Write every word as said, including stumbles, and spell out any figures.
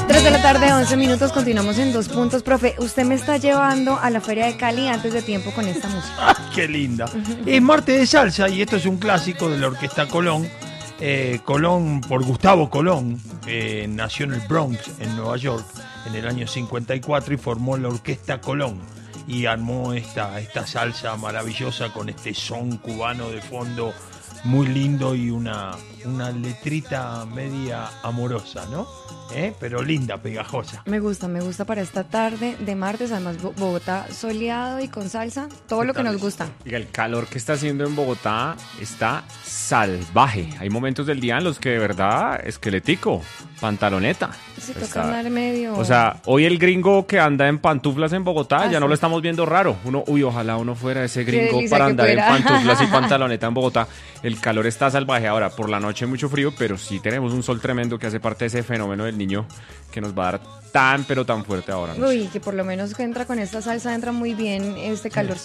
tres de la tarde, once minutos, continuamos en Dos Puntos. Profe, usted me está llevando a la Feria de Cali antes de tiempo con esta música. ¡Ah, qué linda! Uh-huh. Es martes de salsa y esto es un clásico de la Orquesta Colón. Eh, Colón, por Gustavo Colón, eh, nació en el Bronx, en Nueva York, en el año cincuenta y cuatro y formó la Orquesta Colón. Y armó esta, esta salsa maravillosa con este son cubano de fondo muy lindo y una, una letrita media amorosa, ¿no? ¿Eh? Pero linda, pegajosa. Me gusta, me gusta para esta tarde de martes, además Bogotá soleado y con salsa, todo lo que nos gusta. Y el calor que está haciendo en Bogotá está salvaje. Hay momentos del día en los que de verdad, esqueletico, pantaloneta. Se toca andar medio... O sea, hoy el gringo que anda en pantuflas en Bogotá, ah, ya sí. no lo estamos viendo raro. Uno, uy, ojalá uno fuera ese gringo para andar en pantuflas y pantaloneta en Bogotá. El calor está salvaje. Ahora, por la noche mucho frío, pero sí tenemos un sol tremendo que hace parte de ese fenómeno del niño que nos va a dar tan, pero tan fuerte ahora. Uy, que por lo menos que entra con esta salsa, entra muy bien este calor.